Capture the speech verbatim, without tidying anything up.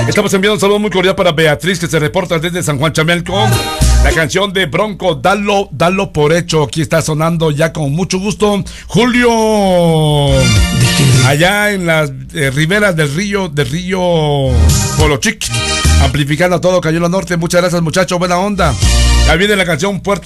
Estamos enviando un saludo muy cordial para Beatriz, que se reporta desde San Juan Chamelco. La canción de Bronco, dalo, dalo por hecho. Aquí está sonando ya con mucho gusto. Julio, allá en las eh, riberas del río, del río Polochic, amplificando a todo Cayola Norte. Muchas gracias, muchachos, buena onda. Ya viene la canción Puerto